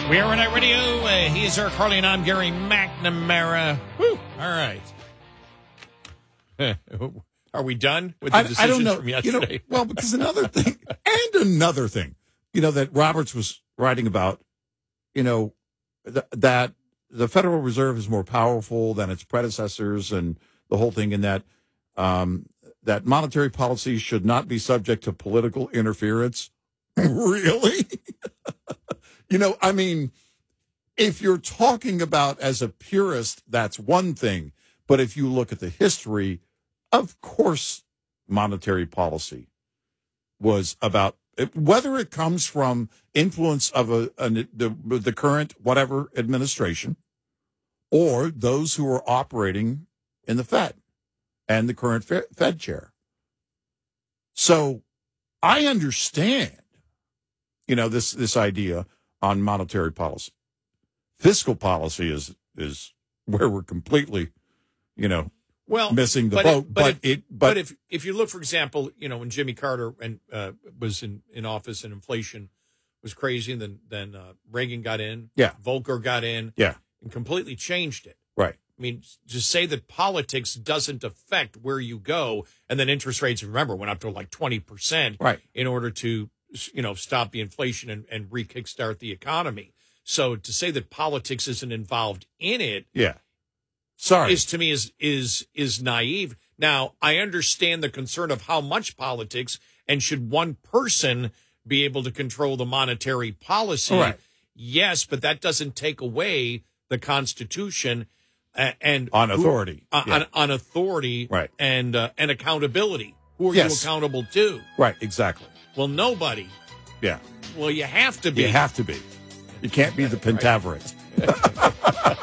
We are on Radio. He is Eric Harley, and I'm Gary McNamara. Woo. All right. Are we done with the decisions I don't know. from yesterday? Well, because another thing, that Roberts was writing about, that the Federal Reserve is more powerful than its predecessors, and the whole thing, in that that monetary policy should not be subject to political interference. Really? If you're talking about as a purist, that's one thing. But if you look at the history, of course, monetary policy was about, whether it comes from influence of the current whatever administration, or those who are operating in the Fed and the current Fed chair. So I understand, this idea on monetary policy. Fiscal policy is where we're completely, missing the boat. But if you look, for example, when Jimmy Carter was in office and inflation was crazy, and then Reagan got in, Volcker got in, and completely changed it. Right. I mean, to say that politics doesn't affect where you go, and then interest rates, remember, went up to like 20%, right, in order to stop the inflation and re-kickstart the economy. So to say that politics isn't involved in it, is to me is naive. Now, I understand the concern of how much politics, and should one person be able to control the monetary policy? Right. Yes, but that doesn't take away the Constitution and on authority, on authority, right, and accountability. Who are you accountable to? Right, exactly. Well, nobody. Yeah. Well, you have to be. You have to be. You can't be the Pentaveret.